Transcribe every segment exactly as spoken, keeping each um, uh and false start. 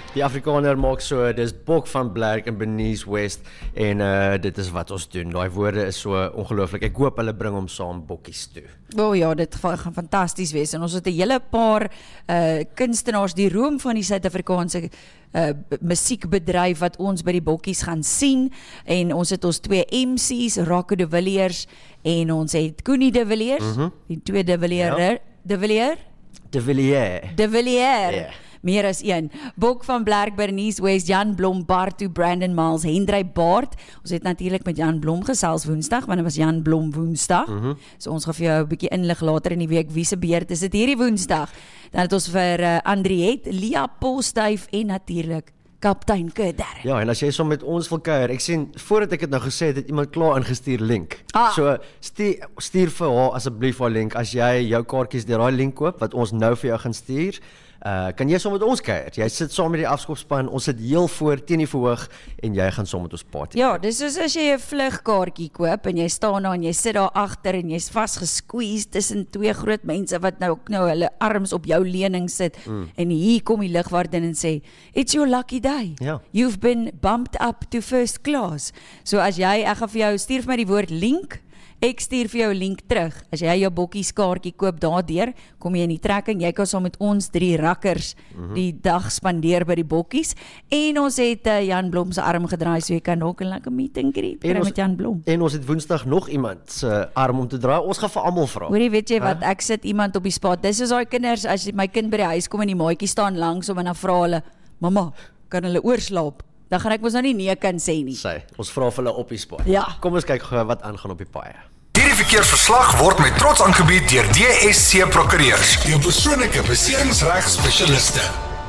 Die Afrikaner maak so, dis Bok van Blerk en Bernice West en uh, dit is wat ons doen. Daai woorde is so ongelooflik. Ek hoop hulle bring hom saam bokkies toe. O oh ja, dit gaan fantasties wees en ons het 'n hele paar uh, kunstenaars, die roem van die Suid-Afrikaanse uh, musiekbedryf wat ons by die bokkies gaan sien en ons het ons twee M C's, Rocco de Villiers en ons het Koenie de Villiers, mm-hmm. die twee de Villiers, ja. de Villiers? De Villiers. De Villiers. Yeah. Meer as een. Bok van Blerk, Bernice West, Jan Blom, Bartu, Brandon Miles, Hendry Baard. Ons het natuurlik met Jan Blom gesels Woensdag, want dit was Jan Blom Woensdag. Mm-hmm. So ons gaan vir jou 'n bietjie inlig later in die week wie se beurt is dit hierdie Woensdag. Dan het ons vir uh, Andriette, Lia Postduif en natuurlik Kaptein Kudder. Ja, en as jy so met ons wil kuier, ek sien, voordat ek dit nou gesê het, het iemand klaar ingestuur link. Ah. So, stuur, stuur vir haar asseblief haar link, as jy jou kaartjies deur daai link koop, wat ons nou vir jou gaan stuur, uh, kan jy saam met ons kuier. Jy sit saam met die afskopspan, ons sit heel voor, teen die verhoog, en jy gaan saam met ons party. Ja, dis soos as jy 'n vlugkaartjie koop, en jy staan daar, en jy sit daar agter, en jy's vasgesqueeze tussen twee groot mense, wat nou ook nou hulle arms op jou leuning sit, mm. en hier kom die lugwagter en sê, it's your lucky day. Ja. You've been bumped up to first class. So as jy, ek gaan vir jou, stuur vir my die woord link, ek stuur vir jou link terug. As jy jou bokkies kaartjie koop daardeur, kom jy in die trekking, jy kan saam met ons drie rakkers mm-hmm. die dag spandeer by die bokkies, en ons het uh, Jan Blom se arm gedraai, so jy kan ook 'n lekker meet and greet kry met Jan Blom. En ons het Woensdag nog iemand se arm om te draai, ons gaan vir almal vra. Hoorie, weet jy wat, ek sit iemand op die spot, dis is daai kinders, as my kind by die huis kom en die maatjie staan langs om en dan vra hulle, mamma, kan hulle oorslaap? Dan gaan ek mos nou nie nee kan sê nie. Sy, ons vra vir hulle op die spot. Ja. Kom ons kyk gou wat aangaan op die paaie. Hierdie verkeersverslag word met trots aangebied deur D S C Prokureurs, jou persoonlike beseringsreg spesialiste.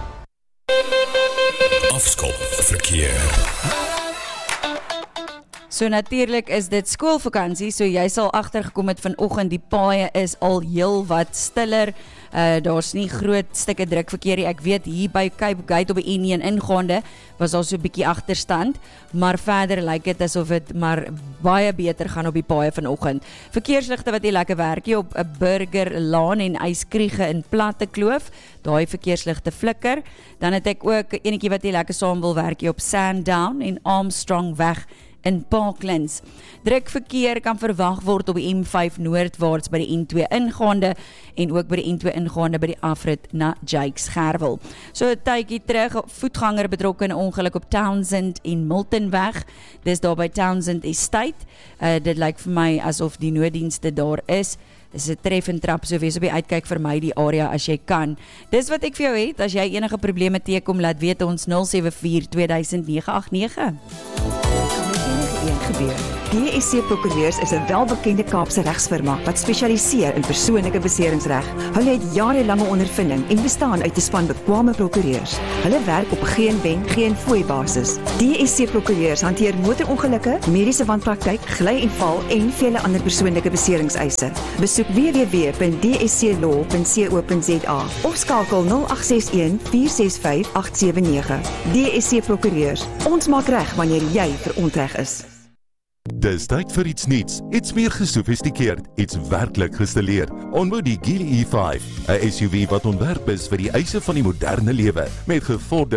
Afskop verkeer. So natuurlik is dit skoolvakansie, so jy sal agtergekom het vanoggend die paaie is al heel wat stiller. Uh, daar's nie groot stukke druk verkeer nie. Ek weet hier by Cape Gate op die N een ingaande was daar so 'n bietjie agterstand, maar verder lyk dit asof dit maar baie beter gaan op die paaie vanoggend. Verkeersligte wat hier lekker werk hier op 'n Burgerlaan en Yskriege in Platte Kloof. Daai verkeersligte flikker. Dan het ek ook enetjie wat hier lekker saam wil werk hier op Sandown en Armstrong weg in Parklands. Druk verkeer kan verwag word op die M vyf noordwaarts by die N twee ingaande en ook by die N twee ingaande by die afrit na Jakes Gerwel. So 'n tydjie terug, voetganger betrokke in 'n ongeluk op Townsend en Milton weg. Dis daar by Townsend Estate. Uh, dit lyk vir my asof die nooddienste daar is. Dis 'n tref en trap, so wees op die uitkyk vir my die area as jy kan. Dis wat ek vir jou het, as jy enige probleme teekom, laat weet ons nul sewe vier twee duisend nege agt nege. Gebeur. D S C Prokureurs is 'n welbekende Kaapse regsfirma wat spesialiseer in persoonlike beseringsreg. Hulle het jarelange ondervinding en bestaan uit 'n span bekwame prokureurs. Hulle werk op geen wen, geen fooi basis. D S C Prokureurs hanteer motorongelukke, mediese wanpraktyk, gly en val en vele ander persoonlike beseringseise. Besoek w w w punt d s c law punt co punt z a of skakel nul agt ses een vier ses vyf agt sewe nege. D S C Prokureurs. Ons maak reg wanneer jy verontreg is. Dis tyd vir iets nuuts, iets meer gesofistikeerd, iets werklik gestileer. Ontmoet die Geely E vyf, 'n S U V wat ontwerp is vir die eise van die moderne lewe, met gevorderde